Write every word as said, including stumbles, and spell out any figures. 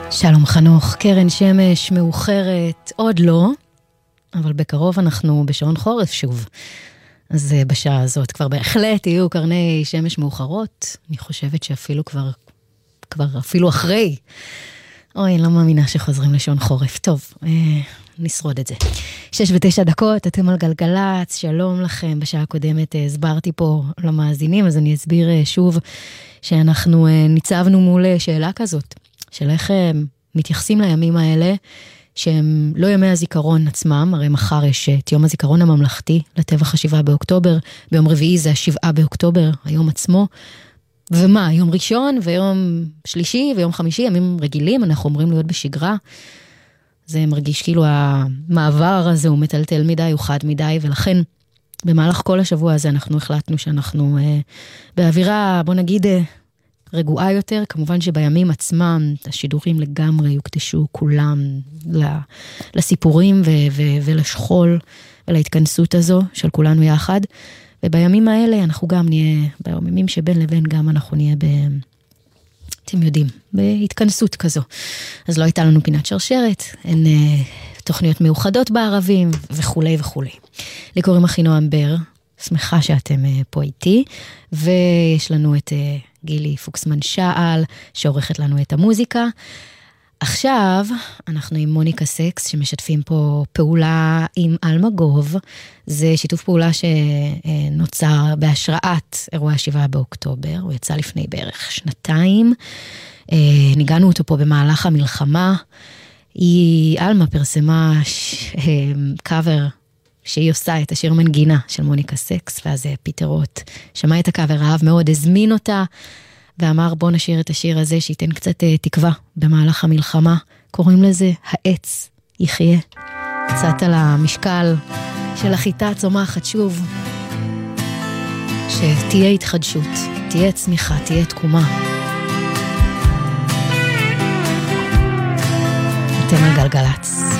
שלום חנוך, קרן שמש מאוחרת, עוד לא, אבל בקרוב אנחנו בשעון חורף שוב. אז בשעה הזאת כבר בהחלט יהיו קרני שמש מאוחרות, אני חושבת שאפילו כבר, כבר אפילו אחרי. אוי, לא מאמינה שחוזרים לשעון חורף. טוב, אה, נשרוד את זה. שש ותשע דקות, אתם על גלגלץ, שלום לכם. בשעה הקודמת הסברתי פה למאזינים, אז אני אסביר שוב שאנחנו ניצבנו מול שאלה כזאת, של איך מתייחסים לימים האלה, שהם לא ימי הזיכרון עצמם, הרי מחר יש את יום הזיכרון הממלכתי, לטבח השבעה באוקטובר, ביום רביעי זה השבעה באוקטובר, היום עצמו, ומה, יום ראשון ויום שלישי ויום חמישי, ימים רגילים, אנחנו אומרים להיות בשגרה, זה מרגיש כאילו המעבר הזה הוא מטלטל מדי, הוא חד מדי, ולכן במהלך כל השבוע הזה אנחנו החלטנו שאנחנו אה, באווירה, בוא נגיד, אה, רגועה יותר, כמובן שבימים עצמם השידורים לגמרי יוקדשו כולם לסיפורים ו- ו- ולשכול ולהתכנסות הזו של כולנו יחד, ובימים האלה אנחנו גם נהיה, בימים שבין לבין גם אנחנו נהיה ב... אתם יודעים, בהתכנסות כזו. אז לא הייתה לנו פינת שרשרת, אין אה, תוכניות מיוחדות בערבים וכו' וכו'. לי קוראים אחינועם בר, שמחה שאתם אה, פה איתי, ויש לנו את אה, גילי פוקסמן שעל, שעורכת לנו את המוזיקה. עכשיו אנחנו עם מוניקה סקס, שמשתפים פה פעולה עם אלמגוב, זה שיתוף פעולה שנוצר בהשראת אירוע השבעה באוקטובר, הוא יצא לפני בערך שנתיים, ניגענו אותו פה במהלך המלחמה, היא, אלמה פרסמה קאבר, שהיא עושה את השיר מנגינה של מוניקה סקס, ואז פיטר רוט שמע את הקאבר, אהב מאוד, הזמין אותה, ואמר בוא נשאיר את השיר הזה שייתן קצת תקווה במהלך המלחמה, קוראים לזה העץ יחיה, קצת על המשקל של החיטה הצומחת שוב, שתהיה התחדשות, תהיה צמיחה, תהיה תקומה. אתם על גלגלץ.